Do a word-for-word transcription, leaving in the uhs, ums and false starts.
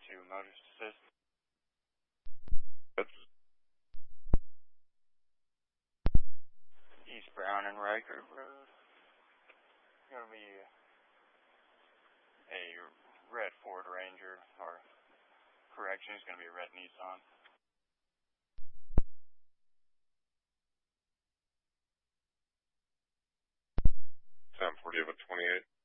to Motorist Assist. That's East Brown and Riker Road. Going to be a red Ford Ranger, or correction, it's going to be a red Nissan. ten forty of a twenty-eight.